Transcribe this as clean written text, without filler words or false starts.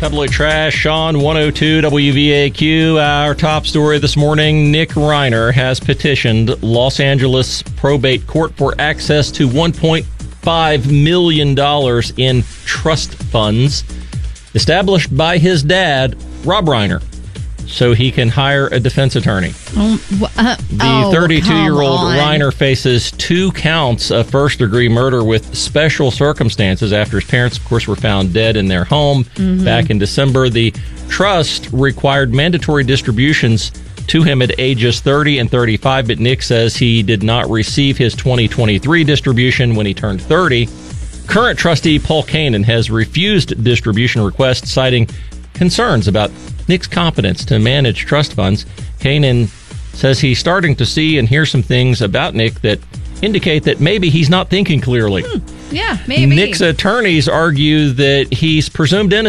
Tabloid Trash on 102 WVAQ. Our top story this morning, Nick Reiner has petitioned Los Angeles probate court for access to $1.5 million in trust funds established by his dad, Rob Reiner, so he can hire a defense attorney. The 32-year-old Reiner faces 2 counts of first-degree murder with special circumstances after his parents, of course, were found dead in their home back in December. The trust required mandatory distributions to him at ages 30 and 35, but Nick says he did not receive his 2023 distribution when he turned 30. Current trustee Paul Kanan has refused distribution requests, citing concerns about Nick's competence to manage trust funds. Kanan says he's starting to see and hear some things about Nick that indicate that maybe he's not thinking clearly. Yeah, maybe. Nick's attorneys argue that he's presumed innocent